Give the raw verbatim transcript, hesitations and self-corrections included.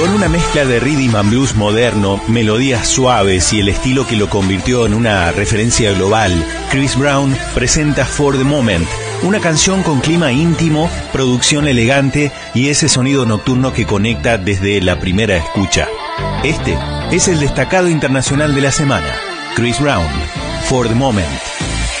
Con una mezcla de rhythm and blues moderno, melodías suaves y el estilo que lo convirtió en una referencia global, Chris Brown presenta For the Moment, una canción con clima íntimo, producción elegante y ese sonido nocturno que conecta desde la primera escucha. Este es el destacado internacional de la semana, Chris Brown, For the Moment.